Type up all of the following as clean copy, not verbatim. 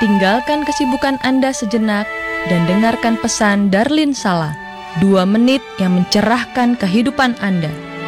Tinggalkan kesibukan Anda sejenak dan dengarkan pesan Darlin Sala, 2 menit yang mencerahkan kehidupan Anda.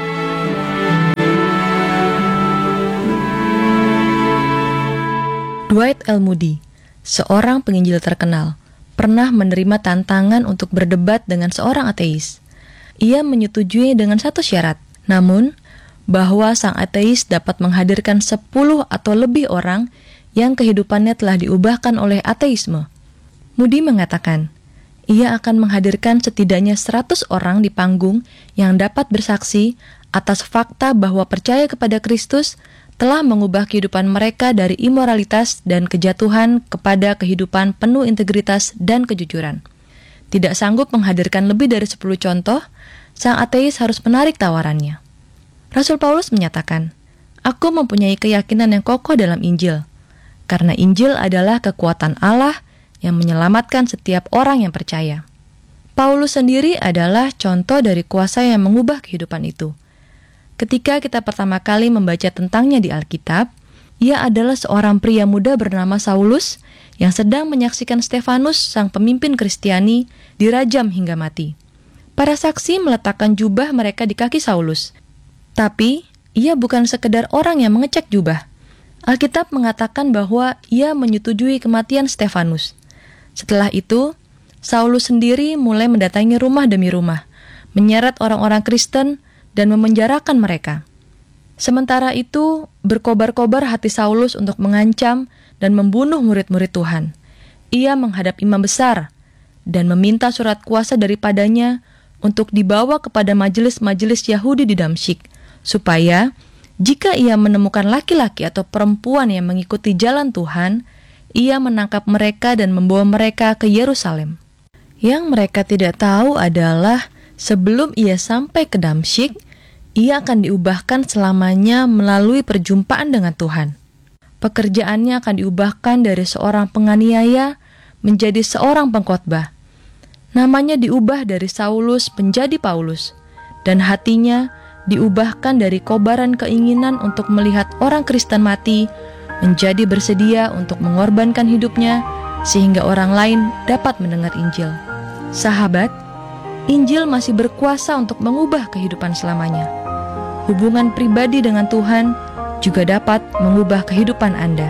Dwight L. Moody, seorang penginjil terkenal, pernah menerima tantangan untuk berdebat dengan seorang ateis. Ia menyetujui dengan satu syarat, namun bahwa sang ateis dapat menghadirkan 10 atau lebih orang yang kehidupannya telah diubahkan oleh ateisme. Moody mengatakan, ia akan menghadirkan setidaknya 100 orang di panggung yang dapat bersaksi atas fakta bahwa percaya kepada Kristus telah mengubah kehidupan mereka dari imoralitas dan kejatuhan kepada kehidupan penuh integritas dan kejujuran. Tidak sanggup menghadirkan lebih dari 10 contoh, sang ateis harus menarik tawarannya. Rasul Paulus menyatakan, "Aku mempunyai keyakinan yang kokoh dalam Injil, karena Injil adalah kekuatan Allah yang menyelamatkan setiap orang yang percaya." Paulus sendiri adalah contoh dari kuasa yang mengubah kehidupan itu. Ketika kita pertama kali membaca tentangnya di Alkitab, ia adalah seorang pria muda bernama Saulus yang sedang menyaksikan Stefanus, sang pemimpin Kristiani, dirajam hingga mati. Para saksi meletakkan jubah mereka di kaki Saulus. Tapi, ia bukan sekedar orang yang mengecek jubah. Alkitab mengatakan bahwa ia menyetujui kematian Stefanus. Setelah itu, Saulus sendiri mulai mendatangi rumah demi rumah, menyeret orang-orang Kristen dan memenjarakan mereka. Sementara itu, berkobar-kobar hati Saulus untuk mengancam dan membunuh murid-murid Tuhan. Ia menghadap imam besar dan meminta surat kuasa daripadanya untuk dibawa kepada majelis-majelis Yahudi di Damsyik, supaya jika ia menemukan laki-laki atau perempuan yang mengikuti jalan Tuhan, ia menangkap mereka dan membawa mereka ke Yerusalem. Yang mereka tidak tahu adalah sebelum ia sampai ke Damsyik, ia akan diubahkan selamanya melalui perjumpaan dengan Tuhan. Pekerjaannya akan diubahkan dari seorang penganiaya menjadi seorang pengkhotbah. Namanya diubah dari Saulus menjadi Paulus, dan hatinya diubahkan dari kobaran keinginan untuk melihat orang Kristen mati menjadi bersedia untuk mengorbankan hidupnya sehingga orang lain dapat mendengar Injil. Sahabat, Injil masih berkuasa untuk mengubah kehidupan selamanya. Hubungan pribadi dengan Tuhan juga dapat mengubah kehidupan Anda.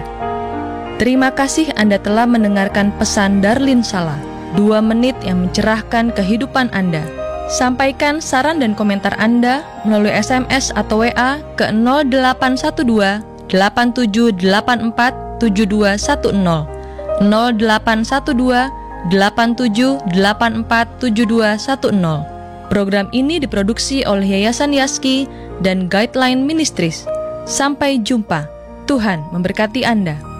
Terima kasih Anda telah mendengarkan pesan Darlin Sala, 2 menit yang mencerahkan kehidupan Anda. Sampaikan saran dan komentar Anda melalui SMS atau WA ke 0812 8784 7210, 0812 8784 7210. Program ini diproduksi oleh Yayasan Yaski dan Guideline Ministries. Sampai jumpa. Tuhan memberkati Anda.